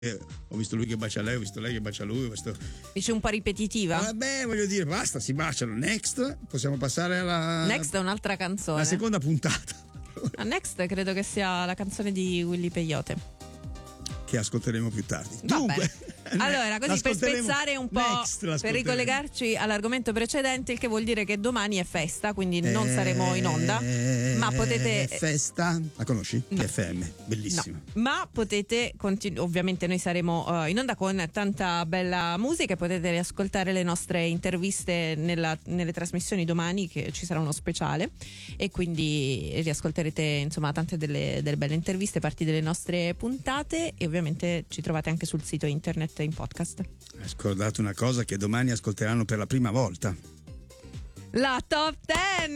ho visto lui che bacia lei, ho visto lei che bacia lui, ho visto... Dice un po' ripetitiva? Vabbè, voglio dire, basta, si baciano. Next, possiamo passare alla... Next è un'altra canzone. La seconda puntata. Next credo che sia la canzone di Willy Peyote, che ascolteremo più tardi. Va Dunque, bene. Allora, così per spezzare un po', per ricollegarci all'argomento precedente, il che vuol dire che domani è festa, quindi non saremo in onda, ma potete... Festa? La conosci? No. FM, bellissima. No, ma potete ovviamente noi saremo in onda con tanta bella musica e potete riascoltare le nostre interviste nelle trasmissioni domani, che ci sarà uno speciale, e quindi riascolterete insomma tante delle belle interviste, parti delle nostre puntate, e ovviamente ci trovate anche sul sito internet in podcast. Hai scordato una cosa che domani ascolteranno per la prima volta. La top 10!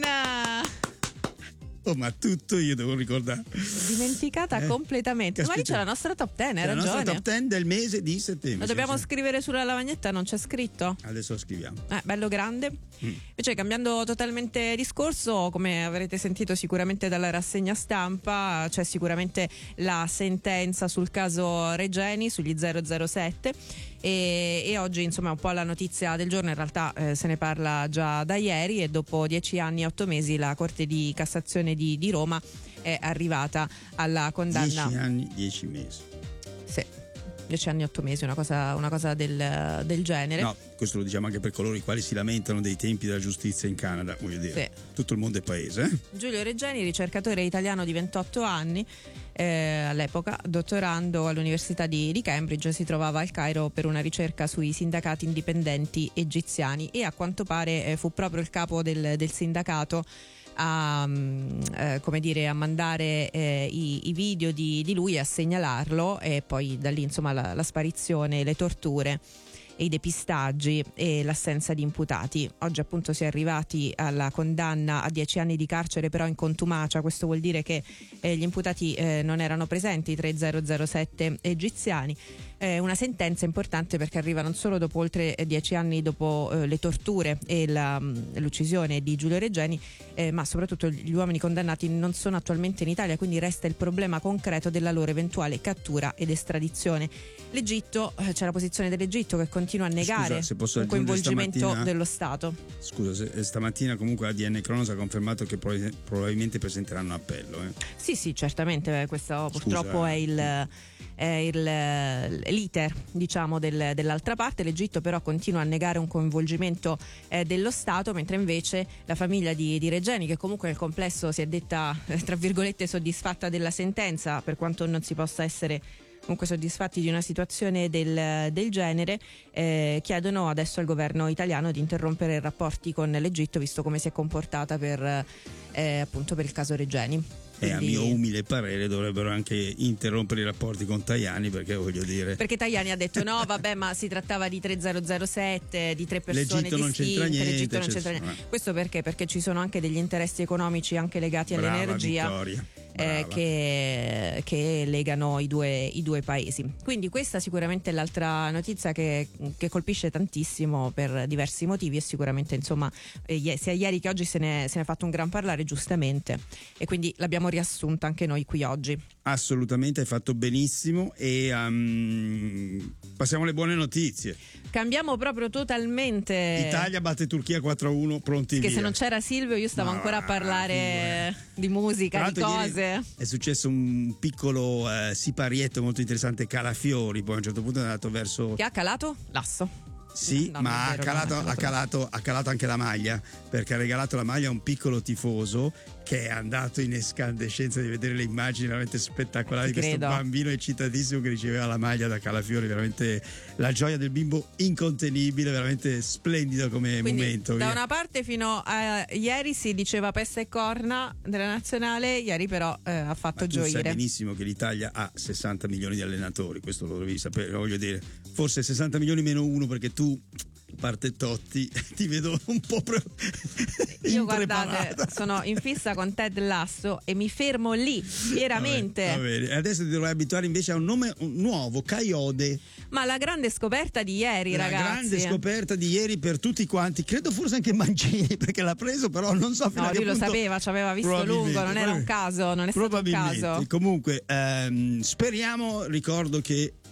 Oh, ma tutto io devo ricordare. Dimenticata completamente. Domani c'è la nostra top 10, hai ragione. La nostra top 10 del mese di settembre. Lo dobbiamo scrivere sulla lavagnetta, non c'è scritto? Adesso lo scriviamo. Bello grande. Invece, cambiando totalmente discorso, come avrete sentito sicuramente dalla rassegna stampa, c'è sicuramente la sentenza sul caso Regeni, sugli 007. E oggi insomma è un po' la notizia del giorno. In realtà se ne parla già da ieri, e dopo 10 anni e 8 mesi la Corte di Cassazione di Roma è arrivata alla condanna. 10 anni, 10 mesi. Sì, 10 anni e 8 mesi, una cosa del genere. No, questo lo diciamo anche per coloro i quali si lamentano dei tempi della giustizia in Canada, voglio dire. Sì. Tutto il mondo è paese. Giulio Regeni, ricercatore italiano di 28 anni, all'epoca dottorando all'Università di Cambridge, si trovava al Cairo per una ricerca sui sindacati indipendenti egiziani, e a quanto pare fu proprio il capo del sindacato a mandare i video di lui, a segnalarlo, e poi da lì insomma la sparizione, le torture e i depistaggi e l'assenza di imputati. Oggi appunto si è arrivati alla condanna a 10 anni di carcere, però in contumacia. Questo vuol dire che gli imputati non erano presenti, i 3 007 egiziani. Una sentenza importante perché arriva non solo dopo oltre 10 anni dopo le torture e l'uccisione di Giulio Regeni, ma soprattutto gli uomini condannati non sono attualmente in Italia, quindi resta il problema concreto della loro eventuale cattura ed estradizione. L'Egitto, c'è la posizione dell'Egitto che continua a negare un coinvolgimento dello Stato. Scusa, stamattina comunque ADN Cronos ha confermato che probabilmente presenteranno appello. Sì, certamente, questo purtroppo è l'iter, diciamo, dell'altra parte. L'Egitto però continua a negare un coinvolgimento dello Stato, mentre invece la famiglia di Regeni, che comunque nel complesso si è detta tra virgolette soddisfatta della sentenza, per quanto non si possa essere comunque soddisfatti di una situazione del genere, chiedono adesso al governo italiano di interrompere i rapporti con l'Egitto, visto come si è comportata per il caso Regeni. E a mio umile parere dovrebbero anche interrompere i rapporti con Tajani, perché voglio dire, perché Tajani ha detto no vabbè, ma si trattava di 3007, di 3 persone l'Egitto non distinte, c'entra niente, l'Egitto non c'entra niente. Questo perché ci sono anche degli interessi economici anche legati all'energia, che legano i due paesi. Quindi questa sicuramente è l'altra notizia che colpisce tantissimo per diversi motivi, e sicuramente insomma sia ieri che oggi se ne è fatto un gran parlare, giustamente, e quindi l'abbiamo riassunta anche noi qui oggi. Assolutamente, hai fatto benissimo, e passiamo alle buone notizie. Cambiamo proprio totalmente. Italia batte Turchia 4-1, pronti che via. Se non c'era Silvio io stavo ancora a parlare di musica, di cose. È successo un piccolo siparietto molto interessante. Calafiori poi a un certo punto è andato verso... Che ha calato? L'asso. Sì, no, ma ha calato anche la maglia, perché ha regalato la maglia a un piccolo tifoso che è andato in escandescenza di vedere le immagini veramente spettacolari di questo bambino eccitatissimo che riceveva la maglia da Calafiori. Veramente la gioia del bimbo incontenibile, veramente splendido come momento. Da una parte fino a ieri si diceva pesta e corna della nazionale, ieri però ha fatto gioire. Tu sai benissimo che l'Italia ha 60 milioni di allenatori, questo lo dovevi sapere, voglio dire, forse 60 milioni meno uno, perché tu, a parte Totti, ti vedo un po' io guardate, sono in fissa con Ted Lasso e mi fermo lì fieramente. Va bene. Adesso ti dovrai abituare invece a un nome nuovo, Caiode. Ma la grande scoperta di ieri, ragazzi. La grande scoperta di ieri per tutti quanti, credo forse anche Mancini, perché l'ha preso, però non so fino a che lui punto. Lo sapeva, ci aveva visto lungo, non era un caso, non è stato un caso. Comunque speriamo, ricordo che